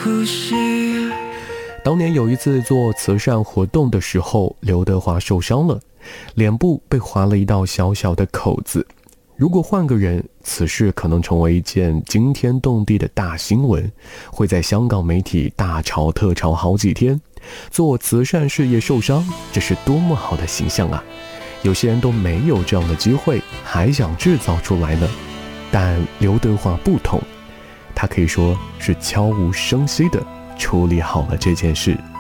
呼吸。 当年有一次做慈善活动的时候，刘德华受伤了，脸部被划了一道小小的口子。如果换个人，此事可能成为一件惊天动地的大新闻，会在香港媒体大吵特吵好几天。做慈善事业受伤，这是多么好的形象啊！有些人都没有这样的机会，还想制造出来呢。但刘德华不同，他可以说是悄无声息地处理好了这件事。